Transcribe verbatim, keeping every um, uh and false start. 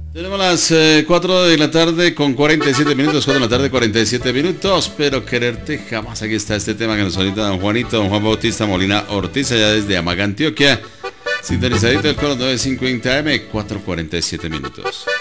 Tenemos las eh, cuatro de la tarde con cuarenta y siete minutos, cuatro de la tarde cuarenta y siete minutos, pero quererte jamás. Aquí está este tema que nos solicita don Juanito, don Juan Bautista Molina Ortiz, allá desde Amaga, Antioquia. Sintonizadito el coro nueve cincuenta M, cuatro cuarenta y siete minutos.